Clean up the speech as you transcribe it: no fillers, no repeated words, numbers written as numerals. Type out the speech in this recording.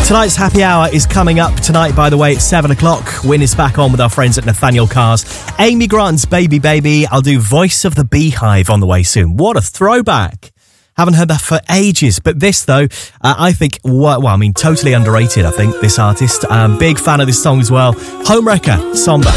Tonight's happy hour is coming up tonight, by the way, at 7 o'clock. Win is back on with our friends at Nathaniel Cars. Amy Grant's Baby Baby. I'll do Voice of the Beehive on the way soon. What a throwback. Haven't heard that for ages. But this, though, I think, totally underrated, I think, this artist. Big fan of this song as well. Homewrecker, Somber.